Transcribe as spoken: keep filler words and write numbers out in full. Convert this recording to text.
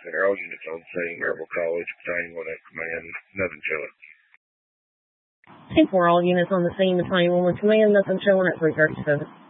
Center. All units on scene. Airborne College, Battalion one at command. Nothing showing. ten four, all units on the scene. Battalion one with command. Nothing showing at three thirty-seven.